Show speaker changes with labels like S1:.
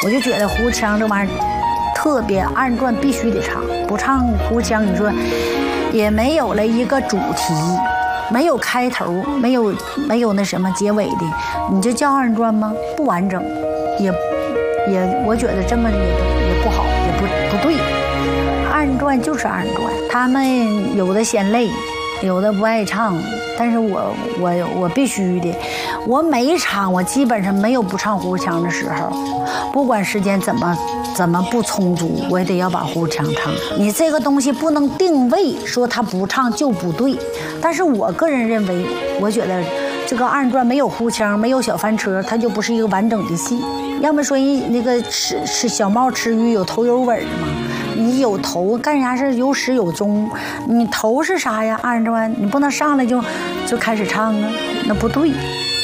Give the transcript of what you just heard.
S1: 我就觉得胡腔这玩意儿特别，二人转必须得唱，不唱胡腔，你说也没有了一个主题，没有开头，没有那什么结尾的，你就叫二人转吗？不完整，也，我觉得这么也不好，也不对。二人转就是二人转，他们有的嫌累，有的不爱唱，但是我必须的，我每一场我基本上没有不唱胡腔的时候，不管时间怎么不充足，我也得要把胡腔唱。你这个东西不能定位说他不唱就不对，但是我个人认为，我觉得这个二人转没有胡腔，没有小翻车，它就不是一个完整的戏。要么说那个吃小猫吃鱼有头有尾的嘛，你有头干啥是有始有终，你头是啥呀？二人转你不能上来就开始唱啊，那不对。